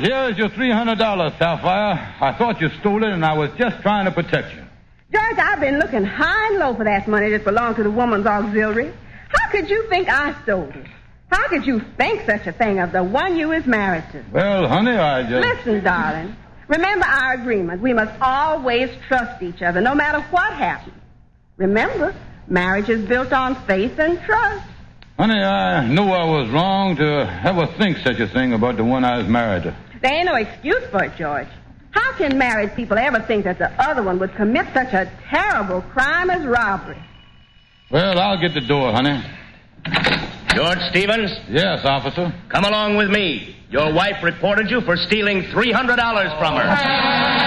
here's your $300, Sapphire. I thought you stole it, and I was just trying to protect you. George, I've been looking high and low for that money that belonged to the woman's auxiliary. How could you think I stole it? How could you think such a thing of the one you was married to? Well, honey, I just... Listen, darling. Remember our agreement. We must always trust each other, no matter what happens. Remember, marriage is built on faith and trust. Honey, I knew I was wrong to ever think such a thing about the one I was married to. There ain't no excuse for it, George. How can married people ever think that the other one would commit such a terrible crime as robbery? Well, I'll get the door, honey. George Stevens? Yes, officer. Come along with me. Your wife reported you for stealing $300 from her.